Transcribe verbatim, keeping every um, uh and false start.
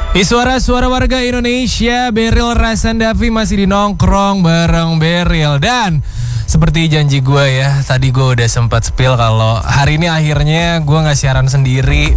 Di suara-suara warga Indonesia, Beril Rasandavi masih di nongkrong bareng Beril. Dan seperti janji gue ya, tadi gue udah sempat spill kalau hari ini akhirnya gue gak siaran sendiri.